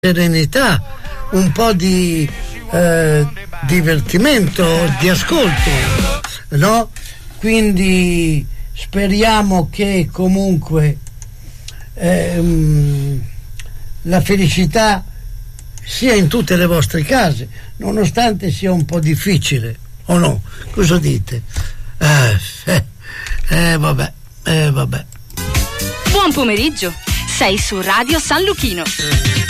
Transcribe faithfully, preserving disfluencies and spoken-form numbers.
serenità, un po' di eh, divertimento, di ascolto, no? Quindi speriamo che comunque ehm, la felicità sia in tutte le vostre case, nonostante sia un po' difficile, o no? Cosa dite? Eh, eh, eh vabbè, eh vabbè. Buon pomeriggio, sei su Radio San Luchino.